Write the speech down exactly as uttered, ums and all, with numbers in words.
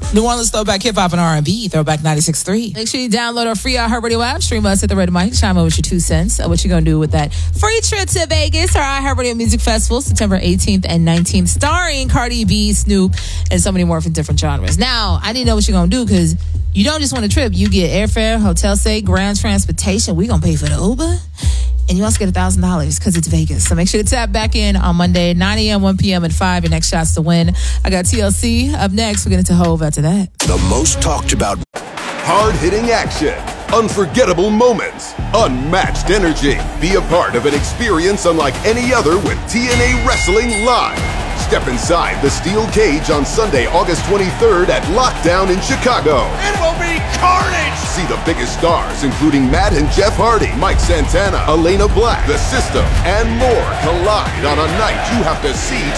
New Orleans throwback hip hop and R and B, Throwback ninety-six point three. Make sure you download our free iHeartRadio app. Stream us at the Red Mic. Chime in with your two cents. Uh, what you gonna do with that free trip to Vegas, our iHeartRadio Music Festival, September eighteenth and nineteenth, starring Cardi B, Snoop, and so many more from different genres. Now, I need to know what you're gonna do because you don't just want a trip. You get airfare, hotel stay, ground transportation. We gonna pay for the Uber. And you also get one thousand dollars because it's Vegas. So make sure to tap back in on Monday, nine a.m., one p.m., and five. Your next shots to win. I got T L C up next. We're getting to Hove after that. The most talked about. Hard-hitting action. Unforgettable moments. Unmatched energy. Be a part of an experience unlike any other with T N A Wrestling Live. Step inside the steel cage on Sunday, August twenty-third at Lockdown in Chicago. It will be carnage! See the biggest stars, including Matt and Jeff Hardy, Mike Santana, Elena Black, The System, and more collide on a night you have to see